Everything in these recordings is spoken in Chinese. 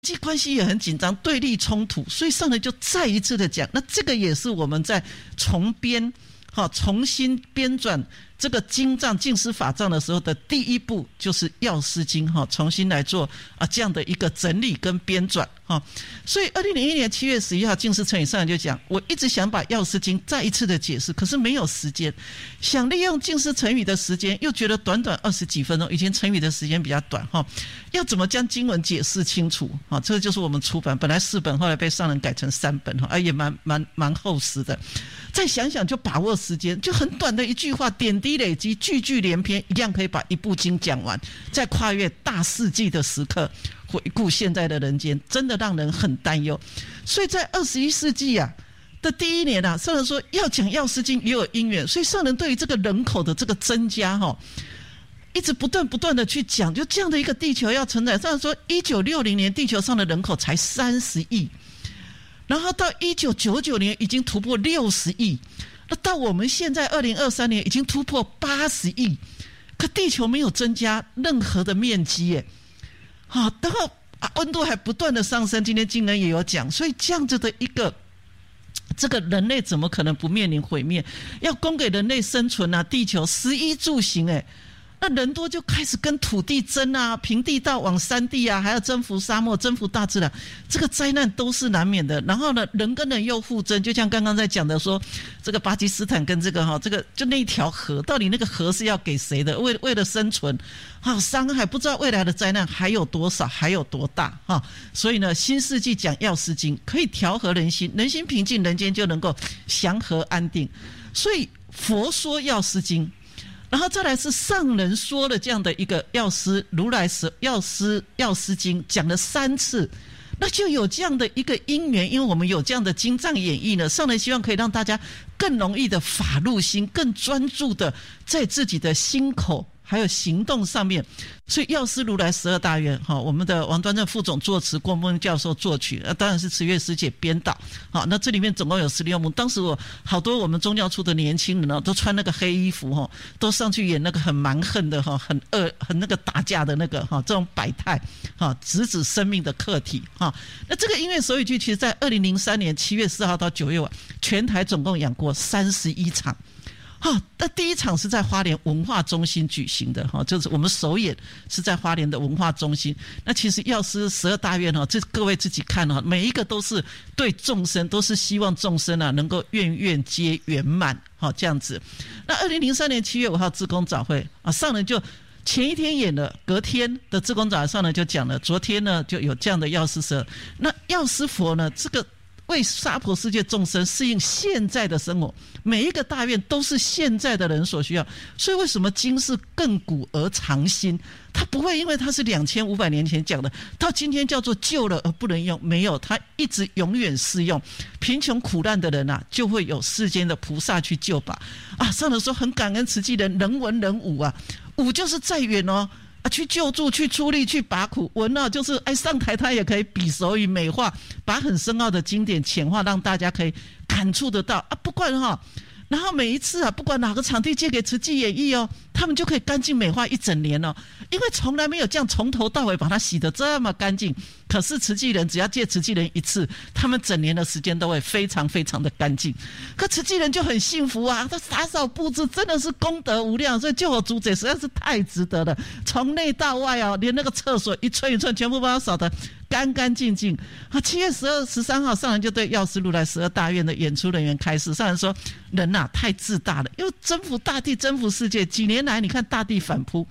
际关系也很紧张，对立冲突，所以上人就再一次的讲，那这个也是我们在重编重新编纂这个经藏净思法藏的时候的第一步，就是药师经重新来做这样的一个整理跟编纂所以2001年7月11号净思成语上人就讲，我一直想把药师经再一次的解释，可是没有时间，想利用净思成语的时间，又觉得短短20几分钟，以前成语的时间比较短要怎么将经文解释清楚这个就是我们出版本来4本，后来被上人改成3本也蛮厚实的。再想想就把握时间，就很短的一句话，点滴累积，句句连篇，一样可以把一部经讲完。在跨越大世纪的时刻，回顾现在的人间，真的让人很担忧。所以在21世纪的第一年上人说要讲药师经也有因缘，所以上人对于这个人口的这个增加一直不断的去讲，就这样的一个地球要承载。上人说1960年地球上的人口才30亿，然后到1999年已经突破60亿，那到我们现在2023年已经突破80亿，可地球没有增加任何的面积耶然后温度还不断的上升，今天经人也有讲，所以这样子的一个这个人类怎么可能不面临毁灭？要供给人类生存地球食衣住行那人多就开始跟土地争平地到往山地还要征服沙漠，征服大自然，这个灾难都是难免的。然后呢，人跟人又互争，就像刚刚在讲的说，这个巴基斯坦跟这个就那一条河，到底那个河是要给谁的？为了生存伤害不知道未来的灾难还有多少，还有多大所以呢，新世纪讲药师经可以调和人心，人心平静，人间就能够祥和安定。所以佛说药师经，然后再来是上人说了这样的一个药师如来药师经讲了3次，那就有这样的一个因缘，因为我们有这样的经藏演绎呢，上人希望可以让大家更容易的法入心，更专注的在自己的心口还有行动上面。所以药师如来12大愿我们的王端正副总作词，郭梦教授作曲，当然是慈月师姐编导那这里面总共有16幕。当时好多我们宗教处的年轻人都穿那个黑衣服都上去演那个很蛮横的很那个打架的那个这种百态直指生命的课题那这个音乐手语剧其实在2003年7月4号到9月全台总共演过31场那第一场是在花莲文化中心举行的就是我们首演是在花莲的文化中心。那其实药师12大愿这各位自己看每一个都是对众生，都是希望众生能够愿愿皆圆满这样子。那2003年7月5号志工早会上人就前一天演了，隔天的志工早会上人就讲了，昨天呢就有这样的药师12。那药师佛呢，这个为娑婆世界众生适应现在的生活，每一个大愿都是现在的人所需要。所以为什么经是亘古而常新？它不会因为它是2500年前讲的，到今天叫做旧了而不能用，没有，它一直永远适用。贫穷苦难的人就会有世间的菩萨去救拔上人说很感恩慈济人，人文人武武就是再远去救助，去出力，去拔苦。文就是上台他也可以比手语美化，把很深奥的经典浅化，让大家可以感触得到不管然后每一次不管哪个场地借给慈济演绎他们就可以干净美化一整年因为从来没有这样从头到尾把它洗得这么干净。可是慈济人只要借慈济人一次，他们整年的时间都会非常非常的干净。可慈济人就很幸福他打扫布置真的是功德无量，所以救我主者实在是太值得了。从内到外连那个厕所一寸一寸全部把它扫得干干净净7月13号上人就对药师如来12大愿的演出人员开示，上人说人太自大了，因为征服大地征服世界，几年来你看大地反扑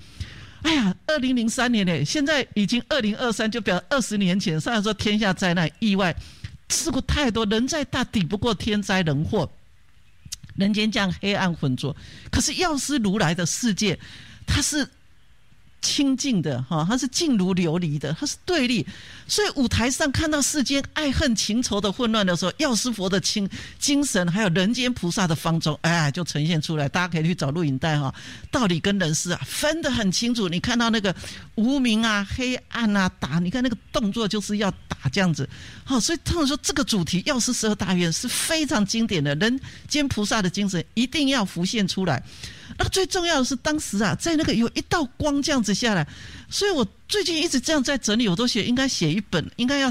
2003年现在已经2023，就表20年前上人说天下灾难意外事故太多，人再大抵不过天灾人祸，人间这样黑暗浑浊。可是药师如来的世界它是清净的它是静如琉璃的，它是对立。所以舞台上看到世间爱恨情仇的混乱的时候，药师佛的精神还有人间菩萨的方舟就呈现出来。大家可以去找录影带道理跟人事分得很清楚。你看到那个无明黑暗打，你看那个动作就是要打这样子所以他们说这个主题药师12大愿是非常经典的，人间菩萨的精神一定要浮现出来。 那最重要的是当时啊，在那个有一道光这样子下来，所以我最近一直这样在整理，我都应该写一本，应该要